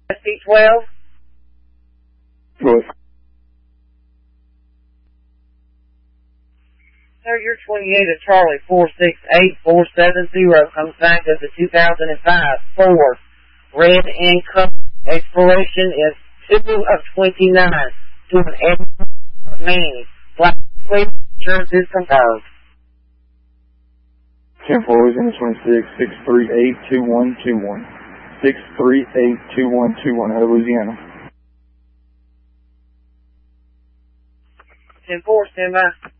SC12? Good. Sir, you're 28 at Charlie 468470 comes back as a 2005 Ford Red and Color. Expiration is 2 of 29 to an Manny. Black plate insurance is confirmed. 10-4 Louisiana 26 638-2121. 638-2121 out of Louisiana. 10-4, stand by.